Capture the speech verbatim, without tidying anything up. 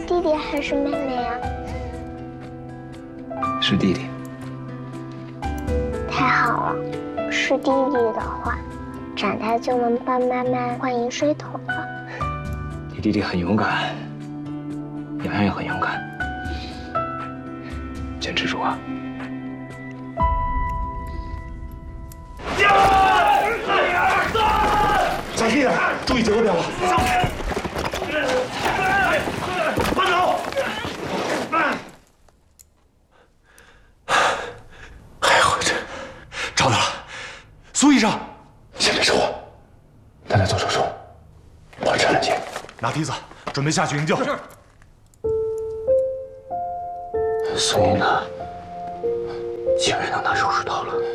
弟弟还是妹妹呀？ 是弟弟。 太好了，是弟弟的话，长大就能帮妈妈换饮水桶了。 你弟弟很勇敢，洋洋也很勇敢，坚持住啊！ 小心点，注意结构变化。慢走。还活着，找到了，苏医生。 先别说话，他在做手术，保持安静。 拿梯子，准备下去营救。是。 苏英呢？几月能拿手术刀了？